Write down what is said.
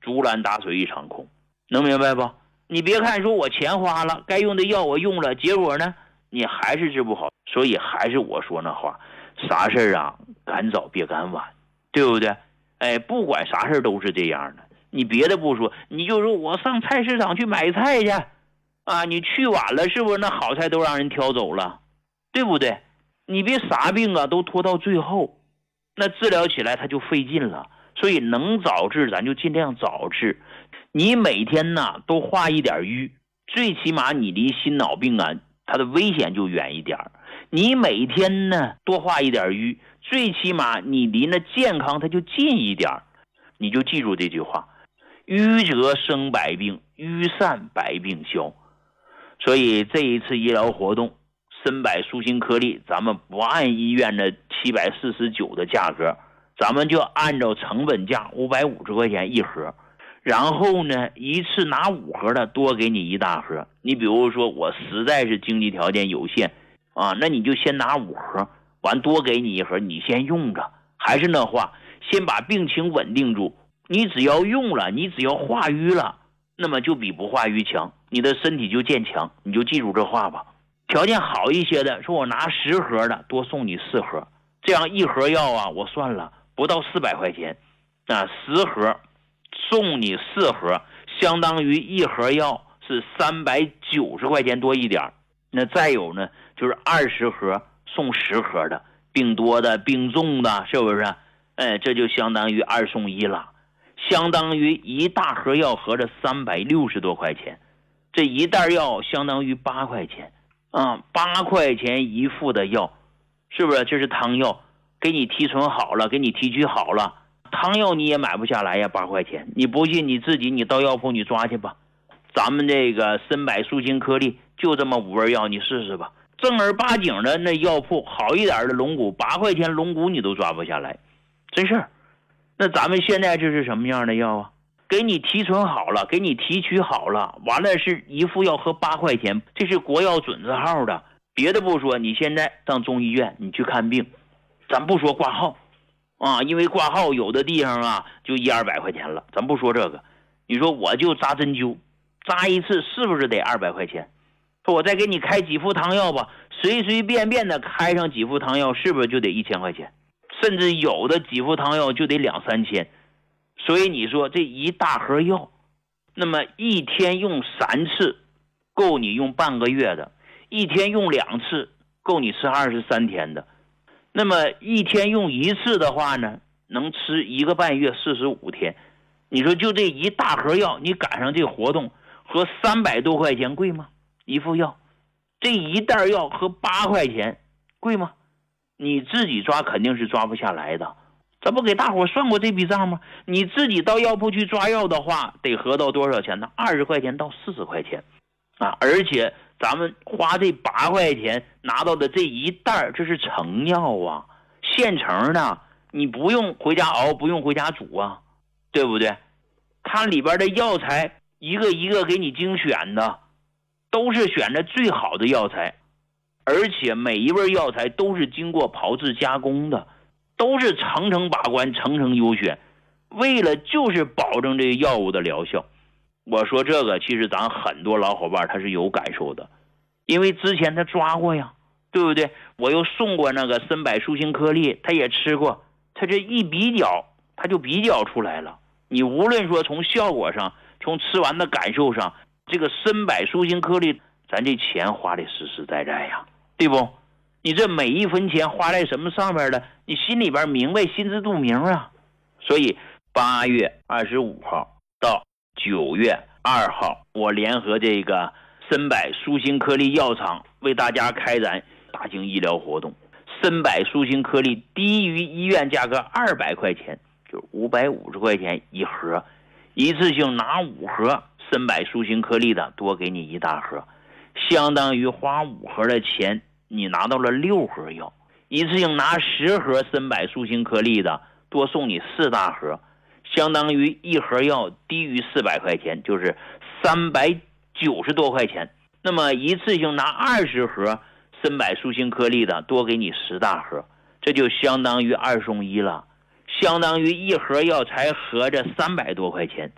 竹篮打水一场空，能明白不？你别看说我钱花了，该用的药我用了，结果呢你还是治不好。所以还是我说那话，啥事啊赶早别赶晚，对不对？不管啥事都是这样的。你别的不说，你就说我上菜市场去买菜去啊，你去晚了是不是那好菜都让人挑走了，对不对？你别啥病啊都拖到最后，那治疗起来它就费劲了。所以能早治咱就尽量早治。你每天呢都化一点瘀，最起码你离心脑病啊它的危险就远一点。你每天呢多化一点瘀，最起码你离那健康它就近一点。你就记住这句话，瘀则生百病，瘀散百病消。所以这一次医疗活动参柏舒心颗粒，咱们不按医院的749的价格，咱们就按照成本价550块钱一盒。然后呢一次拿5盒的，多给你1大盒。你比如说我实在是经济条件有限啊，那你就先拿5盒，完多给你1盒，你先用着。还是那话，先把病情稳定住，你只要用了，你只要化瘀了，那么就比不化瘀强，你的身体就健强。你就记住这话吧。条件好一些的，说我拿10盒的，多送你4盒，这样1盒药啊我算了不到400块钱啊，10盒送你4盒，相当于1盒药是390块钱多一点。那再有呢就是20盒送10盒的，病多的病重的，是不是？这就相当于2送1了，相当于1大盒药合着360多块钱，这1袋药相当于8块钱啊，8块钱1副的药，是不是？这是汤药，给你提纯好了，给你提取好了。汤药你也买不下来呀，8块钱。你不信你自己你到药铺你抓去吧。咱们这个参柏舒心颗粒就这么5味药，你试试吧。正儿八经的那药铺好一点的龙骨，8块钱龙骨你都抓不下来，真事儿。那咱们现在这是什么样的药啊？给你提纯好了，给你提取好了，完了是1副药合8块钱，这是国药准字号的。别的不说，你现在上中医院你去看病，咱不说挂号啊，因为挂号有的地方啊就100-200块钱了，咱不说这个。你说我就扎针灸，扎一次是不是得200块钱？说我再给你开几副汤药吧，随随便便的开上几副汤药，是不是就得1000块钱？甚至有的几副汤药就得2-3千。所以你说这1大盒药，那么1天用3次够你用半个月的，1天用2次够你吃23天的。那么1天用1次的话呢，能吃1个半月45天。你说就这1大盒药，你赶上这活动和300多块钱贵吗？1副药，这1袋药和8块钱贵吗？你自己抓肯定是抓不下来的。咱不给大伙算过这笔账吗？你自己到药铺去抓药的话，得合到多少钱呢？20块钱到40块钱啊！而且咱们花这8块钱拿到的这1袋，这是成药啊，现成的，你不用回家熬，不用回家煮啊，对不对？它里边的药材一个一个给你精选的，都是选的最好的药材，而且每一味药材都是经过炮制加工的，都是层层把关，层层优选，为了就是保证这个药物的疗效。我说这个其实咱很多老伙伴他是有感受的，因为之前他抓过呀，对不对？我又送过那个参柏舒心颗粒，他也吃过，他这一比较他就比较出来了。你无论说从效果上，从吃完的感受上，这个参柏舒心颗粒咱这钱花的实实在在呀，对不？你这每一分钱花在什么上面了，你心里边明白，心知肚明啊。所以8月25号到9月2号，我联合这个参柏舒心颗粒药厂为大家开展大型医疗活动。参柏舒心颗粒低于医院价格200块钱，就550块钱1盒，一次性拿5盒参柏舒心颗粒的，多给你1大盒，相当于花5盒的钱你拿到了6盒药。一次性拿10盒参柏舒心颗粒的，多送你4大盒，相当于1盒药低于400块钱，就是390多块钱。那么一次性拿20盒参柏舒心颗粒的，多给你10大盒，这就相当于2送1了，相当于1盒药才合着300多块钱。